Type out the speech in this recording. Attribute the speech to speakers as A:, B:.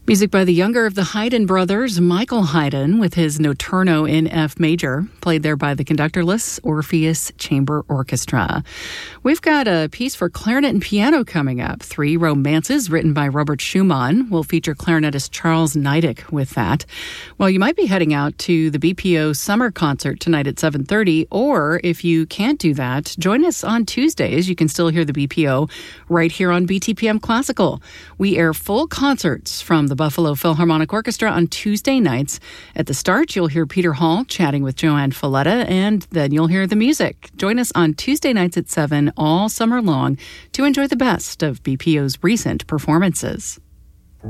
A: Music by the younger of the Haydn brothers, Michael Haydn, with his Notturno in F major, played there by the conductorless Orpheus Chamber Orchestra. We've got a piece for clarinet and piano coming up. 3 Romances, written by Robert Schumann. We'll feature clarinetist Charles Neidig with that. Well, you might be heading out to the BPO summer concert tonight at 7:30, or if you can't do that, join us on Tuesdays. You can still hear the BPO right here on BTPM Classical. We air full concerts from the Buffalo Philharmonic Orchestra on Tuesday nights. At the start, you'll hear Peter Hall chatting with Joanne Folletta, and then you'll hear the music. Join us on Tuesday nights at 7 all summer long to enjoy the best of BPO's recent performances.